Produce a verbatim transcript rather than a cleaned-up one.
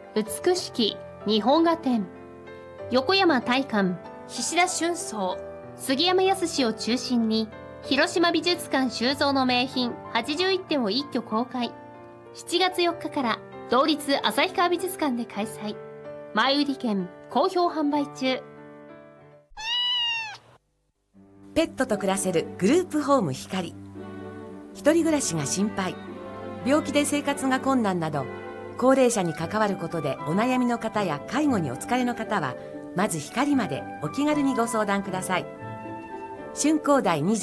美しき日本画展、横山大観、菱田春草、杉山康を中心に広島美術館収蔵の名品はちじゅういってんを一挙公開。しちがつよっかから同立旭川美術館で開催。前売り券好評販売中。 ペットと暮らせるグループホーム光。一人暮らしが心配、病気で生活が困難など高齢者に関わることでお悩みの方や介護にお疲れの方はまず光までお気軽にご相談ください。春光台